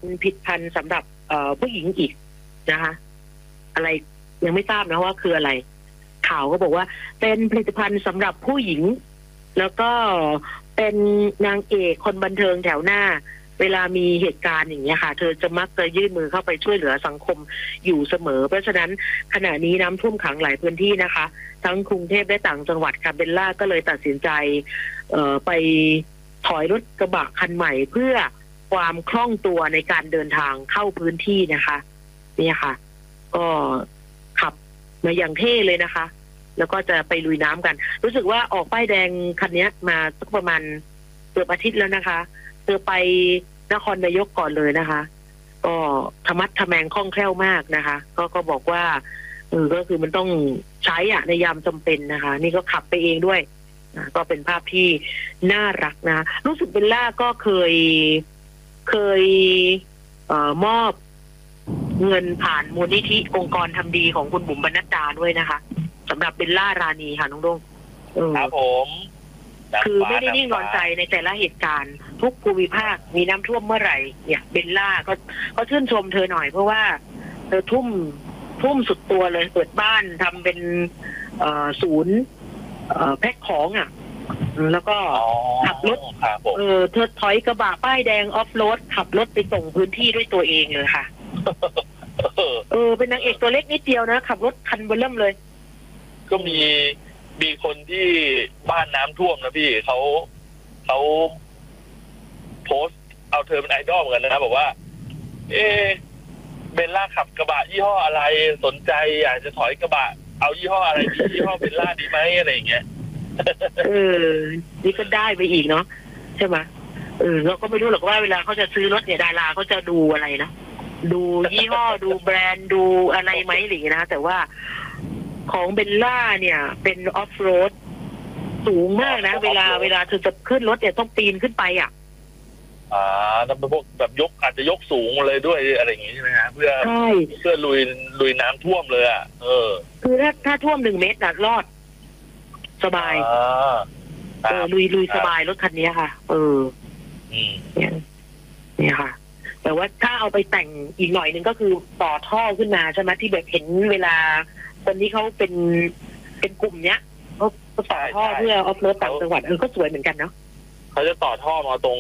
ผลิตภัณฑ์สำหรับผู้หญิงอีกนะคะอะไรยังไม่ทราบนะว่าคืออะไรข่าวก็บอกว่าเป็นผลิตภัณฑ์สำหรับผู้หญิงแล้วก็เป็นนางเอกคนบันเทิงแถวหน้าเวลามีเหตุการณ์อย่างเงี้ยค่ะเธอจะมักจะยื่นมือเข้าไปช่วยเหลือสังคมอยู่เสมอเพราะฉะนั้นขณะนี้น้ำท่วมขังหลายพื้นที่นะคะทั้งกรุงเทพและต่างจังหวัดค่ะเบลล่าก็เลยตัดสินใจไปถอยรถกระบะคันใหม่เพื่อความคล่องตัวในการเดินทางเข้าพื้นที่นะคะนี่ค่ะก็ขับมาอย่างเท่เลยนะคะ แล้วก็จะไปลุยน้ำกัน รู้สึกว่าออกป้ายแดงคันนี้มาสักประมาณเกือบอาทิตย์แล้วนะคะเธอไปนครนายกก่อนเลยนะคะก็ธรรมัดทะแมงคล่องแคล่วมากนะคะก็บอกว่าก็คือมันต้องใช้ในยามจำเป็นนะคะ นี่ก็ขับไปเองด้วยก็เป็นภาพที่น่ารักนะรู้สึกเบลล่าก็เคยมอบเงินผ่านมูลนิธิองค์กรทำดีของคุณบุ๋มบรรณดาด้วยนะคะสำหรับเบลล่ารานีค่ะน้องดงครับผมคือไม่ได้นิ่งนอนใจในแต่ละเหตุการณ์ทุกภูมิภาคมีน้ำท่วมเมื่อไหร่เนี่ยเบลล่าก็ชื่นชมเธอหน่อยเพราะว่าเธอทุ่มสุดตัวเลยเปิดบ้านทำเป็นศูนย์แพ็คของแล้วก็ขับรถเธอถอยกระบะป้ายแดงออฟโรดขับรถไปส่งพื้นที่ด้วยตัวเองเลยค่ะเป็นนางเอกตัวเล็กนิดเดียวนะขับรถคันเบอร์เริ่มเลยก็มีคนที่บ้านน้ำท่วมนะพี่เขาโพสต์เอาเธอเป็นไอดอลเหมือนกันนะบอกว่าเบลล่าขับกระบะยี่ห้ออะไรสนใจอยากจะถอยกระบะเอายี่ห้ออะไรดียี่ห้อเบลล่าดีไหมอะไรอย่างเงี้ยนี่ก็ได้ไปอีกเนาะใช่ไหมเราก็ไม่รู้หรอกว่าเวลาเขาจะซื้อรถเนี่ยดาราเขาจะดูอะไรนะดูยี่ห้อดูแบรนด์ดูอะไรไหมหรือนะแต่ว่าของเบลล่าเนี่ยเป็นออฟโรดสูงมากนะเวลาเธอจะขึ้นรถเนี่ยต้องปีนขึ้นไปต้องเป็นพวกแบบยกอาจจะยกสูงเลยด้วยอะไรอย่างงี้ใช่ไหมฮะเพื่อลุยน้ำท่วมเลยคือถ้าท่วม1 เมตรรอดสบายลุยสบายรถคันนี้ค่ะเนี่ยค่ะแต่ว่าถ้าเอาไปแต่งอีกหน่อยนึงก็คือต่อท่อขึ้นมาใช่ไหมที่แบบเห็นเวลาคนที่เขาเป็นกลุ่มเนี้ยเขาต่อท่อเพื่อออฟโรดต่างจังหวัดก็สวยเหมือนกันเนาะเขาจะต่อท่อมาตรง